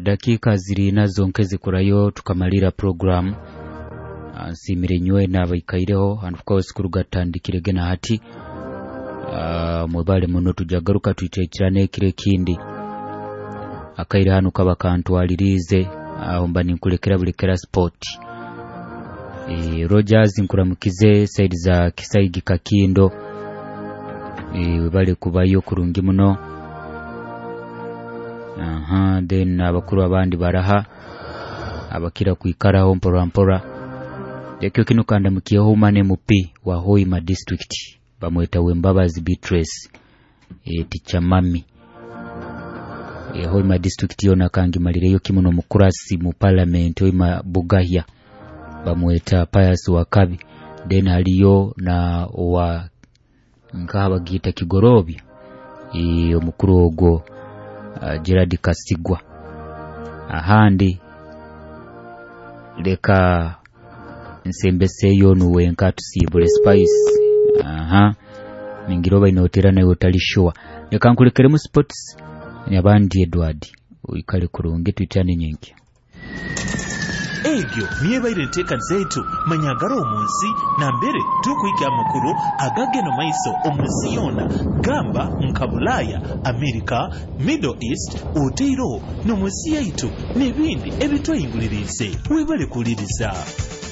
dakika zirina zonke zikurayo tukamalira program nsimire nywe n'abayikaireho and of course kurugatandikire gena hati mwebale muno tujagaruka tuitekirane kire kindi akaire hano kabakantu alirize mba ninkulekera bulekera sport Rogers nkuramukize side za Kisaigi Kakindo webale kubayo kurungi muno then abakuru abandi baraha abakira kuikaraho mpora yakyo kino kanda mukiyeho mane mupi wa Hoima district bamweta Wembabazi Beatrice teacher mami Hoima district yona kangi malireyo kimuno mukurasi mu parliament Hoima Bugahya bamweta Pius Wakabi then aliyo na wa nkaba gita Kigorobi omukuru ogwo Gerard Kasigwa ahandi leka nsembese yonu wenka tusibule spice mingiroba inotera nayo talishwa leka nkulekere mu sports nyabandi Edward uikale kurungi twitane nyenki Egyo niyebaire nteka zetu manyagaro omunsi na mbere tukuika amakuru agageno maiso omunsi yona gamba nkabulaya America Middle East Oteiro no munsi yaitu nebindi ebitwayingulirize webale kuliriza